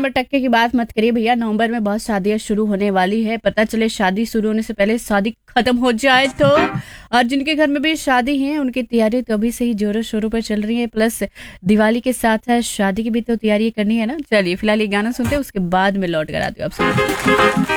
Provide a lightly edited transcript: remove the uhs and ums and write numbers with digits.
Number टक्के की बात मत करिए भैया। नवंबर में बहुत शादियां शुरू होने वाली है, पता चले शादी शुरू होने से पहले शादी खत्म हो जाए तो। और जिनके घर में भी शादी है उनकी तैयारी तो अभी से ही जोरों शोरों पर चल रही है, प्लस दिवाली के साथ साथ शादी की भी तो तैयारी करनी है ना। चलिए फिलहाल ये गाना सुनते हैं, उसके बाद में लौट कर आती हूँ आपसे।